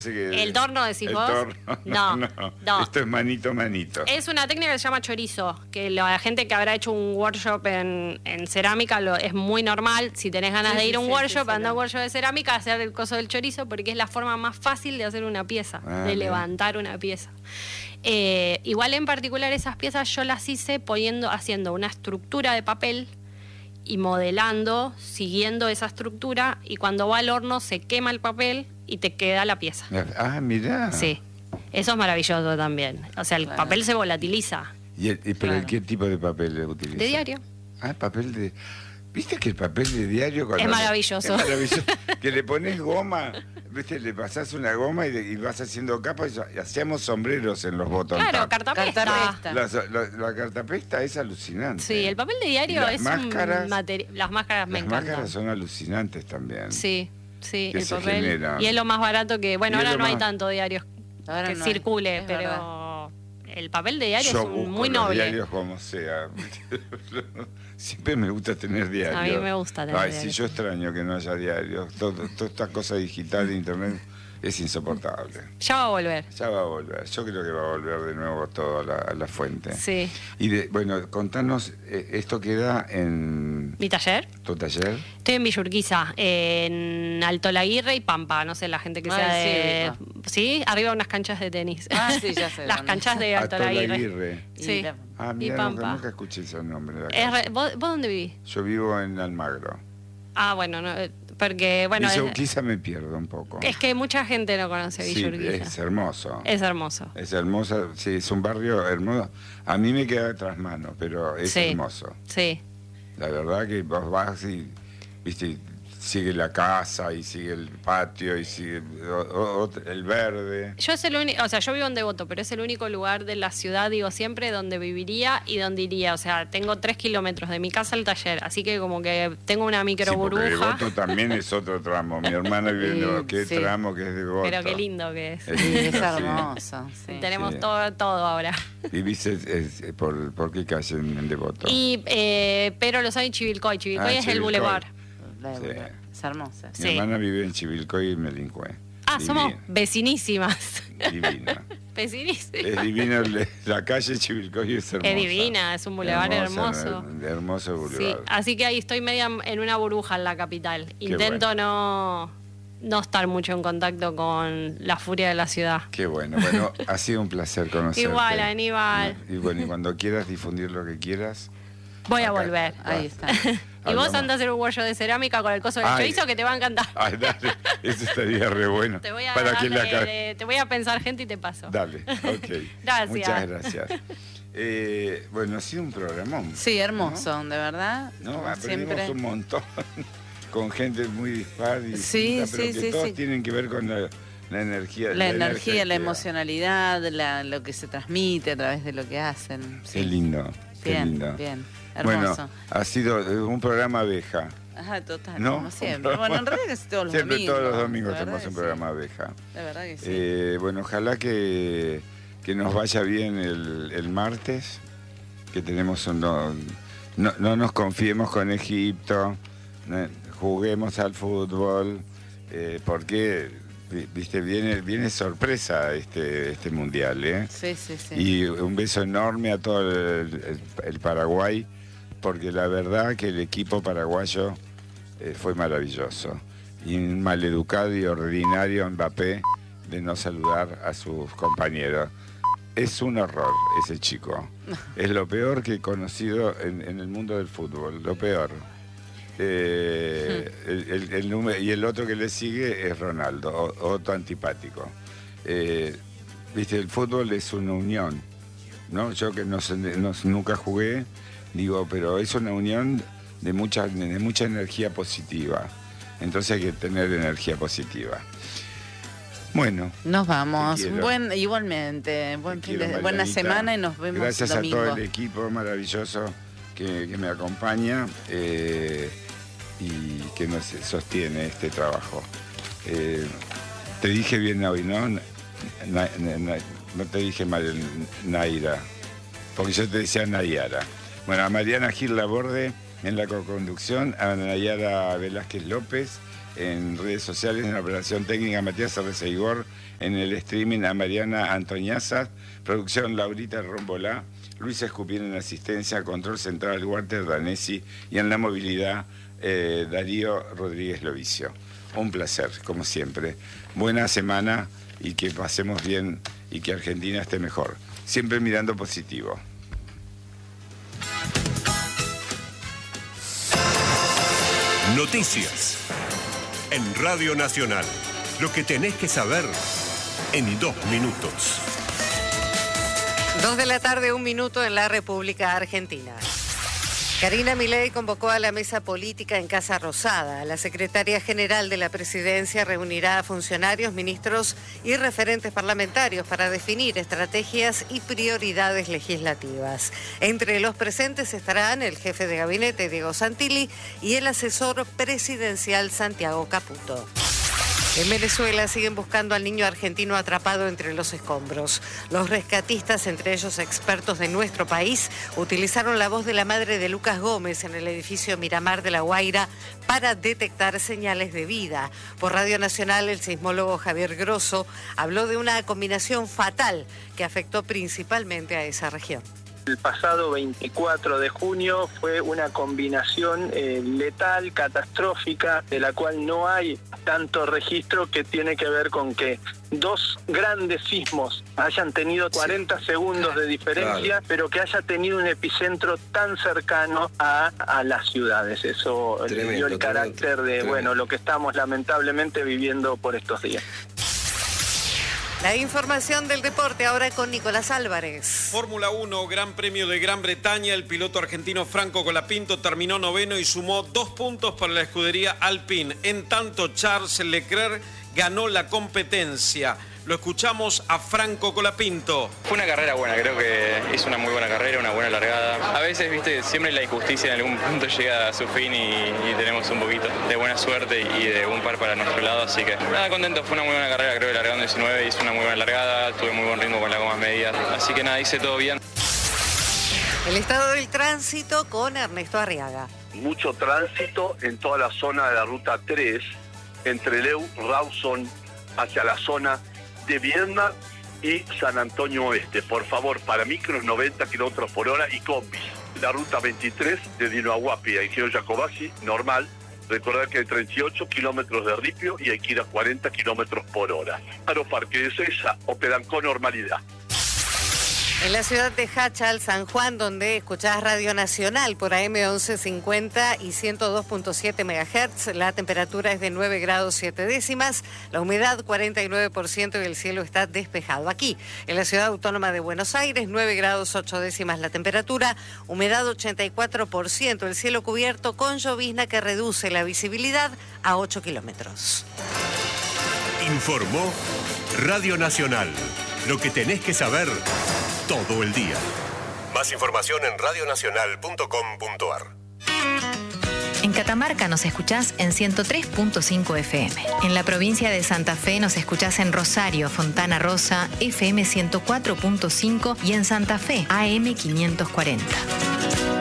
¿El torno decís el vos? Torno, No. Esto es manito, manito. Es una técnica que se llama chorizo, que la gente que habrá hecho un workshop en cerámica es muy normal. Si tenés ganas de ir a un workshop, anda a un workshop de cerámica, hacer el coso del chorizo, porque es la forma más fácil de hacer una pieza, de levantar una pieza. Igual en particular esas piezas yo las hice haciendo una estructura de papel y modelando, siguiendo esa estructura, y cuando va al horno se quema el papel y te queda la pieza. Ah, mirá. Sí, eso es maravilloso también. O sea, el papel se volatiliza. ¿Pero qué tipo de papel utiliza? De diario. Ah, papel de... ¿Viste que el papel de diario... Es maravilloso. Es maravilloso. Que le pones goma, ¿viste? Le pasás una goma y vas haciendo capas y hacíamos sombreros en los botones. Claro, cartapesta. La cartapesta es alucinante. Sí, el papel de diario es máscaras, un material... Las máscaras me encantan. Las máscaras son alucinantes también. Sí, el papel. Generan. Y es lo más barato que... Bueno, ahora no hay tanto diario que no circule, es pero... verdad. El papel de diario Yo es muy busco noble. los diarios como sea. Siempre me gusta tener diarios. A mí me gusta tener diarios. Sí, yo extraño que no haya diarios. Toda esta cosa digital de internet es insoportable. Ya va a volver. Ya va a volver. Yo creo que va a volver de nuevo todo a la fuente. Sí. Y bueno, contanos, esto queda en... ¿Mi taller? ¿Tu taller? Estoy en Villa Urquiza, en Alto Laguirre y Pampa. No sé, la gente que sea de... Sí, arriba unas canchas de tenis. Sí, ya sé. Las canchas de Alto Laguirre. Sí. Ah, mira, y Pampa. nunca escuché ese nombre. ¿Vos dónde vivís? Yo vivo en Almagro. Ah, bueno, no, porque... bueno Villa Urquiza me pierdo un poco. Es que mucha gente no conoce Villa Urquiza. Es hermoso. Es hermoso. Es hermoso, sí, es un barrio hermoso. A mí me queda tras mano, pero es hermoso. Sí. La verdad que vos vas y, viste, sigue la casa y sigue el patio y sigue el verde. Yo es el único, o sea, yo vivo en Devoto, pero es el único lugar de la ciudad, digo siempre, donde viviría y donde iría. O sea, tengo 3 kilómetros de mi casa al taller, así que como que tengo una micro burbuja. Devoto también es otro tramo. Mi hermana vive en Devoto. ¿Qué tramo que es Devoto? Pero qué lindo que es. Es hermoso. Sí. Tenemos todo ahora. ¿Y viste por qué calle en Devoto? Pero lo sabe en Chivilcoy. Chivilcoy es el bulevar. Es hermosa. Mi hermana vive en Chivilcoy y Melincue. Somos vecinísimas. Divina. Vecinísimas. Es divina la calle Chivilcoy, es hermosa. Es divina, es un bulevar hermoso. Hermoso bulevar. Sí, así que ahí estoy media en una burbuja en la capital. Intento no estar mucho en contacto con la furia de la ciudad. Qué bueno. Bueno, ha sido un placer conocerte. Igual, Aníbal. Y bueno, y cuando quieras difundir lo que quieras. Voy a volver. Ahí está. Y vos andás a hacer un workshop de cerámica con el coso del chorizo que te va a encantar. Ay, dale, eso estaría re bueno. Te voy a, te voy a pensar gente y te paso. Dale, ok. Gracias. Muchas gracias. Bueno, ha sido un programón. Sí, hermoso, ¿no? De verdad. No, aprendimos un montón con gente muy dispar y todos tienen que ver con la energía. La energía, la emocionalidad, lo que se transmite a través de lo que hacen. Sí. Qué lindo. Bien. Hermoso. Bueno, ha sido un programa abeja. Ajá, total, ¿no? como siempre. Bueno, en realidad casi todos los domingos. Siempre todos los domingos tenemos un programa abeja. La verdad que sí. Bueno, ojalá que nos vaya bien el martes, que tenemos no nos confiemos con Egipto, juguemos al fútbol, porque... Viste, viene sorpresa este mundial, ¿eh? Sí. Y un beso enorme a todo el Paraguay, porque la verdad que el equipo paraguayo fue maravilloso. Y un maleducado y ordinario Mbappé de no saludar a sus compañeros. Es un horror ese chico. Es lo peor que he conocido en el mundo del fútbol, lo peor. Y el otro que le sigue es Ronaldo, otro antipático. Viste, el fútbol es una unión, ¿no? Yo que nunca jugué, digo, pero es una unión de mucha energía positiva. Entonces hay que tener energía positiva. Bueno. Nos vamos. Igualmente, buena semana y nos vemos Gracias domingo. A todo el equipo maravilloso que me acompaña y que nos sostiene este trabajo. Te dije bien hoy, ¿no? No te dije mal Naira, porque yo te decía Nayara. Bueno, a Mariana Gil Laborde en la coconducción, a Nayara Velázquez López en redes sociales, en la operación técnica Matías Arreceigor, en el streaming a Mariana Antoñaza, producción Laurita Rombolá, Luis Escupín en asistencia, control central Walter Danesi y en la movilidad Darío Rodríguez Lovicio. Un placer, como siempre. Buena semana y que pasemos bien y que Argentina esté mejor. Siempre mirando positivo. Noticias en Radio Nacional. Lo que tenés que saber en 2 minutos. 2 de la tarde, 1 minuto en la República Argentina. Karina Milei convocó a la mesa política en Casa Rosada. La secretaria general de la presidencia reunirá a funcionarios, ministros y referentes parlamentarios para definir estrategias y prioridades legislativas. Entre los presentes estarán el jefe de gabinete, Diego Santilli, y el asesor presidencial, Santiago Caputo. En Venezuela siguen buscando al niño argentino atrapado entre los escombros. Los rescatistas, entre ellos expertos de nuestro país, utilizaron la voz de la madre de Lucas Gómez en el edificio Miramar de La Guaira para detectar señales de vida. Por Radio Nacional, el sismólogo Javier Grosso habló de una combinación fatal que afectó principalmente a esa región. El pasado 24 de junio fue una combinación letal, catastrófica, de la cual no hay tanto registro, que tiene que ver con que 2 grandes sismos hayan tenido 40 segundos de diferencia, pero que haya tenido un epicentro tan cercano a las ciudades. Eso le dio el carácter de, bueno, lo que estamos lamentablemente viviendo por estos días. La información del deporte ahora con Nicolás Álvarez. Fórmula 1, Gran Premio de Gran Bretaña. El piloto argentino Franco Colapinto terminó 9º y sumó 2 puntos para la escudería Alpine. En tanto, Charles Leclerc ganó la competencia. Lo escuchamos a Franco Colapinto. Fue una carrera buena, creo que hizo una muy buena carrera, una buena largada. A veces, viste, siempre la injusticia en algún punto llega a su fin y tenemos un poquito de buena suerte y de un par para nuestro lado, así que nada, contento. Fue una muy buena carrera, creo que largando 19, hice una muy buena largada, tuve muy buen ritmo con las gomas medias, así que nada, hice todo bien. El estado del tránsito con Ernesto Arriaga. Mucho tránsito en toda la zona de la ruta 3, entre Leu, Rawson, hacia la zona de Viedma y San Antonio Oeste. Por favor, para micros 90 kilómetros por hora y combis. La ruta 23 de Dinoaguapi a Ingeniero Jacobacci, normal. Recordar que hay 38 kilómetros de ripio y hay que ir a 40 kilómetros por hora. Aeroparque de Ezeiza operan con normalidad. En la ciudad de Hachal, San Juan, donde escuchás Radio Nacional por AM 1150 y 102.7 MHz, la temperatura es de 9 grados 7 décimas, la humedad 49% y el cielo está despejado. Aquí, en la ciudad autónoma de Buenos Aires, 9 grados 8 décimas la temperatura, humedad 84%, el cielo cubierto con llovizna que reduce la visibilidad a 8 kilómetros. Informó Radio Nacional. Lo que tenés que saber todo el día. Más información en radionacional.com.ar. En Catamarca nos escuchás en 103.5 FM. En la provincia de Santa Fe nos escuchás en Rosario, Fontana Rosa, FM 104.5 y en Santa Fe, AM 540.